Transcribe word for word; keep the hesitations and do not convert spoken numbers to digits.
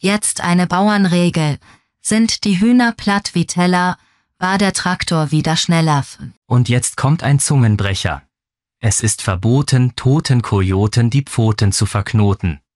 Jetzt eine Bauernregel. Sind die Hühner platt wie Teller, war der Traktor wieder schneller. Und jetzt kommt ein Zungenbrecher. Es ist verboten, toten Kojoten die Pfoten zu verknoten.